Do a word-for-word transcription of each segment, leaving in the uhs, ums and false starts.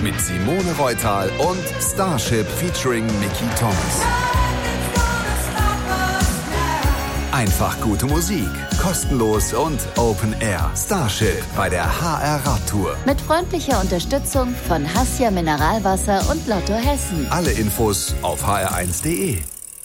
mit Simone Reutal und Starship featuring Mickey Thomas. Einfach gute Musik, kostenlos und Open Air. Starship bei der H R Radtour. Mit freundlicher Unterstützung von Hassia Mineralwasser und Lotto Hessen. Alle Infos auf h r eins punkt d e.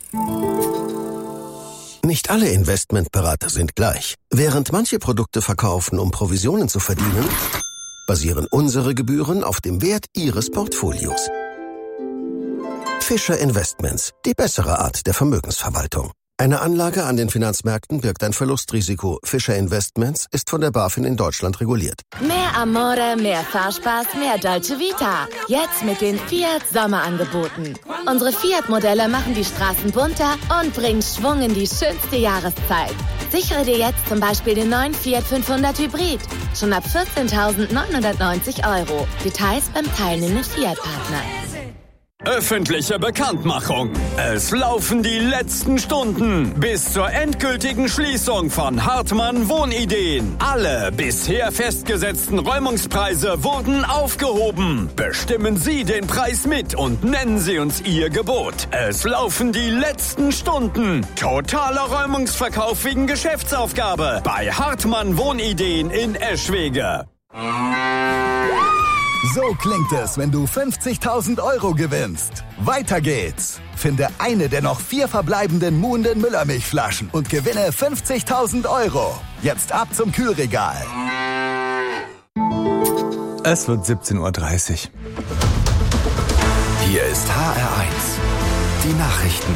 Nicht alle Investmentberater sind gleich. Während manche Produkte verkaufen, um Provisionen zu verdienen, basieren unsere Gebühren auf dem Wert Ihres Portfolios. Fischer Investments, die bessere Art der Vermögensverwaltung. Eine Anlage an den Finanzmärkten birgt ein Verlustrisiko. Fischer Investments ist von der BaFin in Deutschland reguliert. Mehr Amore, mehr Fahrspaß, mehr Dolce Vita. Jetzt mit den Fiat Sommerangeboten. Unsere Fiat-Modelle machen die Straßen bunter und bringen Schwung in die schönste Jahreszeit. Sichere dir jetzt zum Beispiel den neuen Fiat fünfhundert Hybrid. Schon ab vierzehntausendneunhundertneunzig Euro. Details beim teilnehmenden Fiat-Partner. Öffentliche Bekanntmachung. Es laufen die letzten Stunden bis zur endgültigen Schließung von Hartmann Wohnideen. Alle bisher festgesetzten Räumungspreise wurden aufgehoben. Bestimmen Sie den Preis mit und nennen Sie uns Ihr Gebot. Es laufen die letzten Stunden. Totaler Räumungsverkauf wegen Geschäftsaufgabe bei Hartmann Wohnideen in Eschwege. So klingt es, wenn du fünfzigtausend Euro gewinnst. Weiter geht's. Finde eine der noch vier verbleibenden Muhnden Müllermilchflaschen und gewinne fünfzigtausend Euro. Jetzt ab zum Kühlregal. Es wird siebzehn Uhr dreißig. Hier ist H R eins. Die Nachrichten.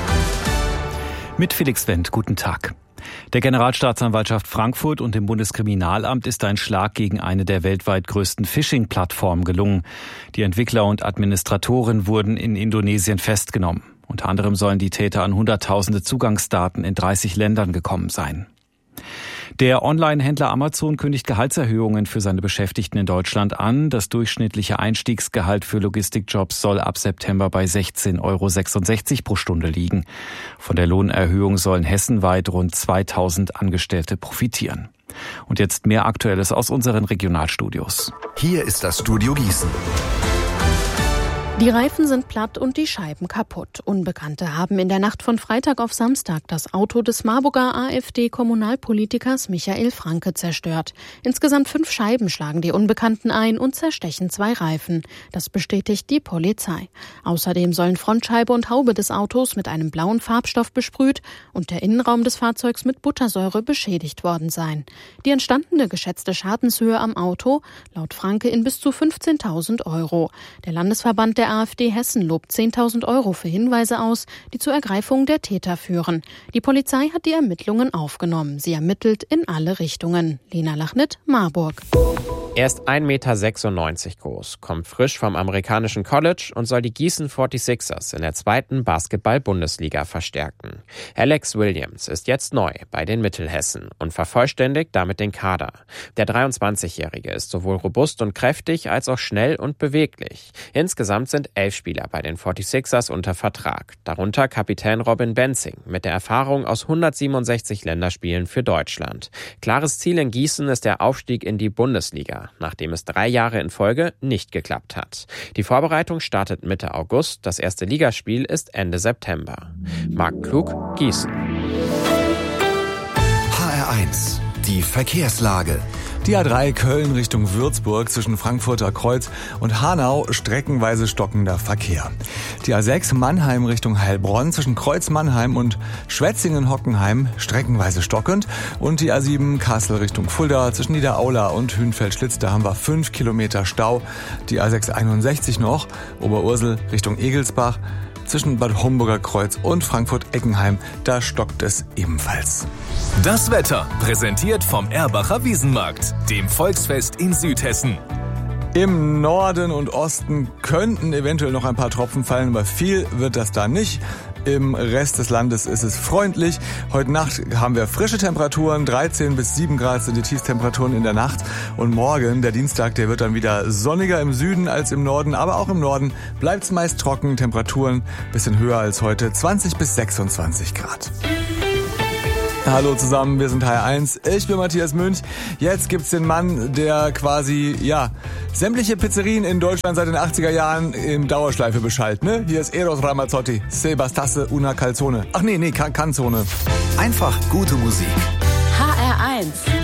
Mit Felix Wendt, guten Tag. Der Generalstaatsanwaltschaft Frankfurt und dem Bundeskriminalamt ist ein Schlag gegen eine der weltweit größten Phishing-Plattformen gelungen. Die Entwickler und Administratoren wurden in Indonesien festgenommen. Unter anderem sollen die Täter an Hunderttausende Zugangsdaten in dreißig Ländern gekommen sein. Der Online-Händler Amazon kündigt Gehaltserhöhungen für seine Beschäftigten in Deutschland an. Das durchschnittliche Einstiegsgehalt für Logistikjobs soll ab September bei sechzehn Euro sechsundsechzig pro Stunde liegen. Von der Lohnerhöhung sollen hessenweit rund zweitausend Angestellte profitieren. Und jetzt mehr Aktuelles aus unseren Regionalstudios. Hier ist das Studio Gießen. Die Reifen sind platt und die Scheiben kaputt. Unbekannte haben in der Nacht von Freitag auf Samstag das Auto des Marburger AfD-Kommunalpolitikers Michael Franke zerstört. Insgesamt fünf Scheiben schlagen die Unbekannten ein und zerstechen zwei Reifen. Das bestätigt die Polizei. Außerdem sollen Frontscheibe und Haube des Autos mit einem blauen Farbstoff besprüht und der Innenraum des Fahrzeugs mit Buttersäure beschädigt worden sein. Die entstandene geschätzte Schadenshöhe am Auto laut Franke in bis zu fünfzehntausend Euro. Der Landesverband der AfD Hessen lobt zehntausend Euro für Hinweise aus, die zur Ergreifung der Täter führen. Die Polizei hat die Ermittlungen aufgenommen. Sie ermittelt in alle Richtungen. Lena Lachnitt, Marburg. Er ist ein Meter sechsundneunzig groß, kommt frisch vom amerikanischen College und soll die Gießen forty-sixers in der zweiten Basketball-Bundesliga verstärken. Alex Williams ist jetzt neu bei den Mittelhessen und vervollständigt damit den Kader. Der dreiundzwanzigjährige ist sowohl robust und kräftig als auch schnell und beweglich. Insgesamt sind elf Spieler bei den forty-sixers unter Vertrag, darunter Kapitän Robin Benzing mit der Erfahrung aus hundertsiebenundsechzig Länderspielen für Deutschland. Klares Ziel in Gießen ist der Aufstieg in die Bundesliga, nachdem es drei Jahre in Folge nicht geklappt hat. Die Vorbereitung startet Mitte August, das erste Ligaspiel ist Ende September. Marc Klug, Gießen. H R eins. Die Verkehrslage. Die A drei Köln Richtung Würzburg zwischen Frankfurter Kreuz und Hanau streckenweise stockender Verkehr. Die A sechs Mannheim Richtung Heilbronn zwischen Kreuz Mannheim und Schwetzingen-Hockenheim streckenweise stockend und die A sieben Kassel Richtung Fulda zwischen Niederaula und Hünfeld-Schlitz, da haben wir fünf Kilometer Stau. Die A sechs einundsechzig noch, Oberursel Richtung Egelsbach zwischen Bad Homburger Kreuz und Frankfurt-Eckenheim, da stockt es ebenfalls. Das Wetter, präsentiert vom Erbacher Wiesenmarkt, dem Volksfest in Südhessen. Im Norden und Osten könnten eventuell noch ein paar Tropfen fallen, aber viel wird das da nicht. Im Rest des Landes ist es freundlich. Heute Nacht haben wir frische Temperaturen, dreizehn bis sieben Grad sind die Tiefstemperaturen in der Nacht. Und morgen, der Dienstag, der wird dann wieder sonniger im Süden als im Norden. Aber auch im Norden bleibt es meist trocken, Temperaturen ein bisschen höher als heute, zwanzig bis sechsundzwanzig Grad. Hallo zusammen, wir sind H R eins. Ich bin Matthias Münch. Jetzt gibt's den Mann, der quasi, ja, sämtliche Pizzerien in Deutschland seit den achtziger Jahren in Dauerschleife beschallt, ne? Hier ist Eros Ramazzotti. Se bastasse una calzone. Ach nee, nee, Canzone. Einfach gute Musik. H R eins.